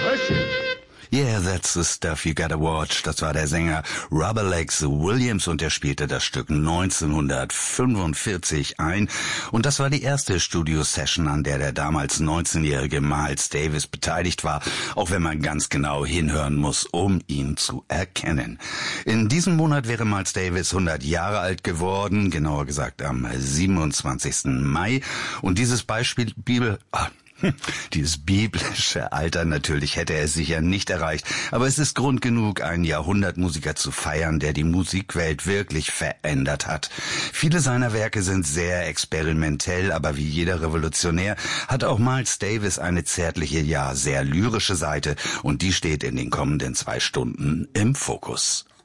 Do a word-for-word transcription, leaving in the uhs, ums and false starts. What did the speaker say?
Yeah, that's the stuff you gotta watch. Das war der Sänger Rubber Legs Williams und er spielte das Stück neunzehnhundertfünfundvierzig ein. Und das war die erste Studio-Session, an der der damals neunzehnjährige Miles Davis beteiligt war, auch wenn man ganz genau hinhören muss, um ihn zu erkennen. In diesem Monat wäre Miles Davis hundert Jahre alt geworden, genauer gesagt am siebenundzwanzigsten Mai. Und dieses Beispiel Bibel... Ah, Dieses biblische Alter natürlich hätte er sicher nicht erreicht, aber es ist Grund genug, einen Jahrhundertmusiker zu feiern, der die Musikwelt wirklich verändert hat. Viele seiner Werke sind sehr experimentell, aber wie jeder Revolutionär hat auch Miles Davis eine zärtliche, ja sehr lyrische Seite und die steht in den kommenden zwei Stunden im Fokus.